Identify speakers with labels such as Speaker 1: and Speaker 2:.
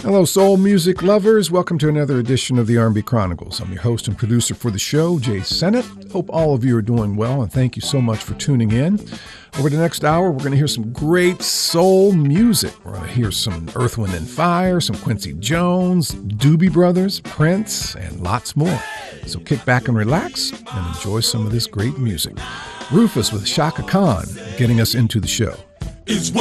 Speaker 1: Hello, soul music lovers. Welcome to another edition of the R&B Chronicles. I'm your host and producer for the show, Jay Sennett. Hope all of you are doing well, and thank you so much for tuning in. Over the next hour, we're going to hear some great soul music. We're going to hear some Earth, Wind & Fire, some Quincy Jones, Doobie Brothers, Prince, and lots more. So kick back and relax and enjoy some of this great music. Rufus with Chaka Khan getting us into the show.
Speaker 2: It's